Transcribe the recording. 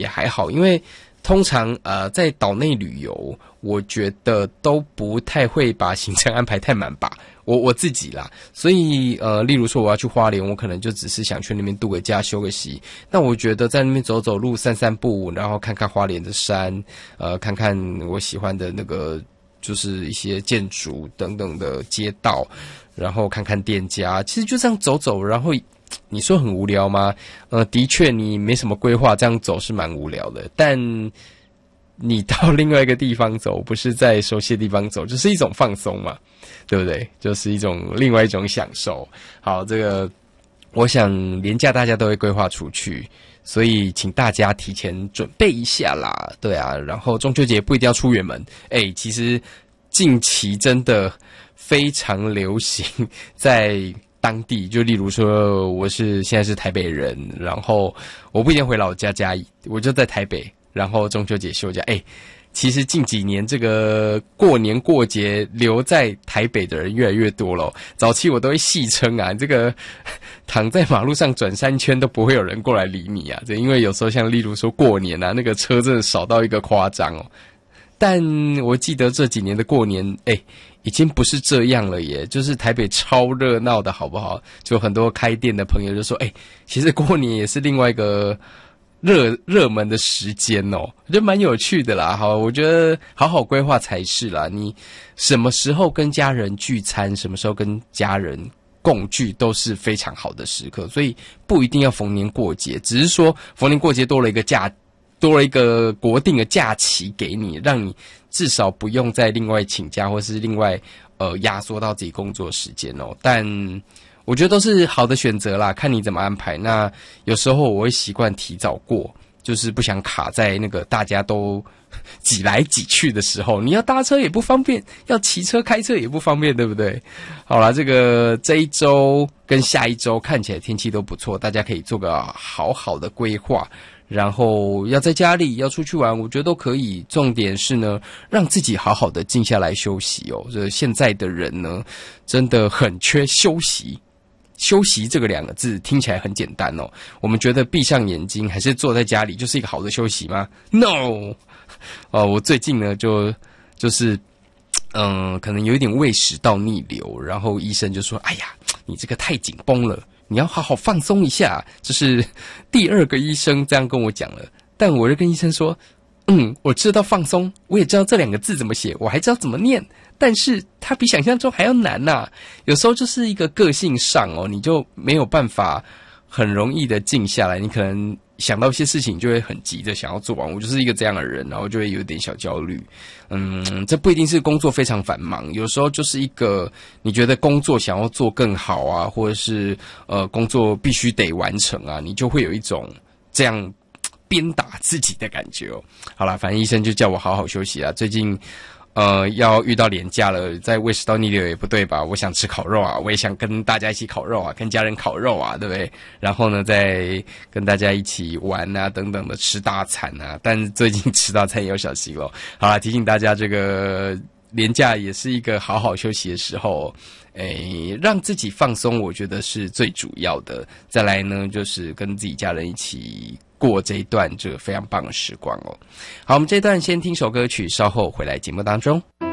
还好，因为通常在岛内旅游，我觉得都不太会把行程安排太满吧。我自己啦，所以例如说我要去花莲，我可能就只是想去那边度个假、休个息。那我觉得在那边走走路、散散步，然后看看花莲的山，看看我喜欢的那个就是一些建筑等等的街道，然后看看店家，其实就这样走走，然后你说很无聊吗？的确你没什么规划，这样走是蛮无聊的，但你到另外一个地方走，不是在熟悉的地方走，就是一种放松嘛，对不对？就是另外一种享受。好，这个我想连假大家都会规划出去，所以请大家提前准备一下啦。对啊，然后中秋节不一定要出远门，其实近期真的非常流行在当地，就例如说我现在是台北人，然后我不一定回老家嘉义，我就在台北，然后中秋节休假。其实近几年这个过年过节留在台北的人越来越多了。早期我都会戏称啊，这个躺在马路上转3圈都不会有人过来理你啊，因为有时候像例如说过年啊，那个车真的少到一个夸张哦。但我记得这几年的过年，已经不是这样了耶，就是台北超热闹的好不好？就很多开店的朋友就说，其实过年也是另外一个热门的时间哦，我觉得蛮有趣的啦。好，我觉得好好规划才是啦。你什么时候跟家人聚餐，什么时候跟家人共聚都是非常好的时刻，所以不一定要逢年过节，只是说逢年过节多了一个国定的假期给你，让你至少不用再另外请假，或是另外压缩到自己工作时间哦。但我觉得都是好的选择啦，看你怎么安排。那有时候我会习惯提早过，就是不想卡在那个大家都挤来挤去的时候，你要搭车也不方便，要骑车开车也不方便，对不对？好啦，这一周跟下一周看起来天气都不错，大家可以做个好好的规划。然后要在家里要出去玩，我觉得都可以。重点是呢，让自己好好的静下来休息哦。这现在的人呢，真的很缺休息。休息这个2个字听起来很简单哦，我们觉得闭上眼睛还是坐在家里就是一个好的休息吗 ？No， 我最近呢就是可能有一点胃食道逆流，然后医生就说：“哎呀，你这个太紧绷了。”你要好好放松一下，这是第2个医生这样跟我讲了。但我就跟医生说，我知道放松，我也知道这2个字怎么写，我还知道怎么念，但是它比想象中还要难呐。有时候就是一个个性上哦，你就没有办法很容易的静下来，你可能想到一些事情就会很急着想要做完。我就是一个这样的人，然后就会有点小焦虑。这不一定是工作非常繁忙，有时候就是一个你觉得工作想要做更好啊，或者是工作必须得完成啊，你就会有一种这样鞭打自己的感觉哦。好啦，反正医生就叫我好好休息啊。最近要遇到连假了，在胃食道逆流也不对吧？我想吃烤肉啊，我也想跟大家一起烤肉啊，跟家人烤肉啊，对不对？然后呢，再跟大家一起玩啊，等等的吃大餐啊。但最近吃大餐也要小心咯。好啦，提醒大家，这个连假也是一个好好休息的时候，让自己放松，我觉得是最主要的。再来呢，就是跟自己家人一起过这一段这个非常棒的时光哦。好，我们这一段先听首歌曲，稍后回来节目当中。